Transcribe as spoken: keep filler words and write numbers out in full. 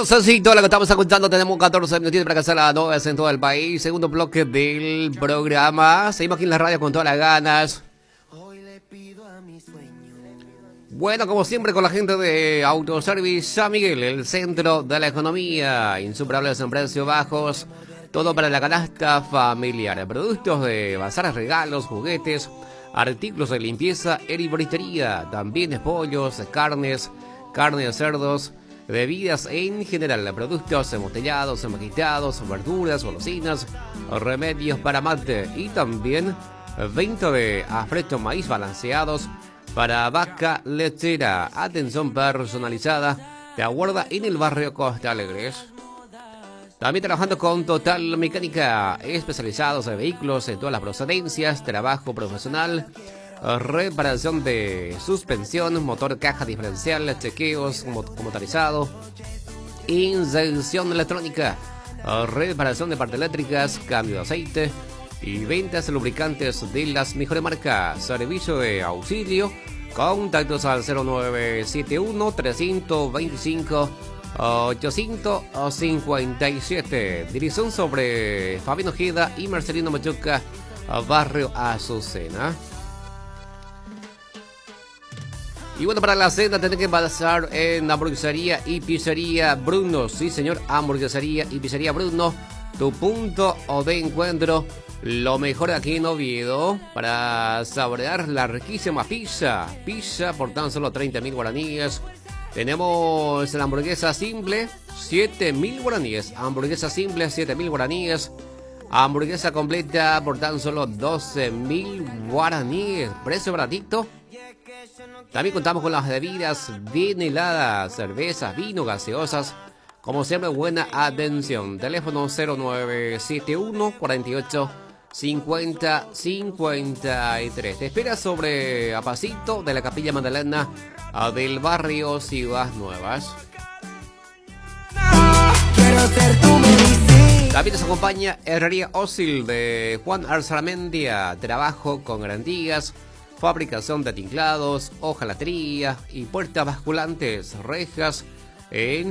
Bueno, Sancito, lo que estamos escuchando, tenemos catorce minutitos para casar las novedades en todo el país. Segundo bloque del programa. Seguimos aquí en la radio con todas las ganas. Bueno, como siempre, con la gente de Autoservice San Miguel, el centro de la economía. Insuperables en precios bajos. Todo para la canasta familiar. Productos de bazar, regalos, juguetes, artículos de limpieza, herboristería. También pollos, carnes, carne de cerdos, bebidas en general, productos embotellados, emaquillados, verduras, golosinas, remedios para mate y también venta de afrecho maíz balanceados para vaca lechera. Atención personalizada, te aguarda en el barrio Costa Alegres. También trabajando con Total Mecánica, especializados en vehículos en todas las procedencias, trabajo profesional, reparación de suspensión, motor, caja diferencial, chequeos motorizado, inyección electrónica, reparación de partes eléctricas, cambio de aceite y ventas de lubricantes de las mejores marcas. Servicio de auxilio, contactos al cero nueve siete uno, tres dos cinco, ocho cinco cinco siete. Dirección sobre Fabián Ojeda y Marcelino Machuca, barrio Azucena. Y bueno, para la cena tenés que pasar en hamburguesería y pizzería Bruno. Sí, señor, hamburguesería y pizzería Bruno, tu punto de encuentro. Lo mejor aquí en Oviedo para saborear la riquísima pizza. Pizza por tan solo treinta mil guaraníes. Tenemos la hamburguesa simple, siete mil guaraníes. Hamburguesa simple, siete mil guaraníes. Hamburguesa completa por tan solo doce mil guaraníes. Precio baratito. También contamos con las bebidas bien heladas, cervezas, vino, gaseosas. Como siempre, buena atención. Teléfono cero nueve siete uno, cuarenta y ocho, cincuenta, cincuenta y tres. Te espera sobre a pasito de la Capilla Magdalena del barrio Ciudad Nuevas. Quiero ser tu medicina. También nos acompaña Herrería Ósil de Juan Arzamendia. Trabajo con garantías, fabricación de tinclados, hojalatría y puertas basculantes, rejas en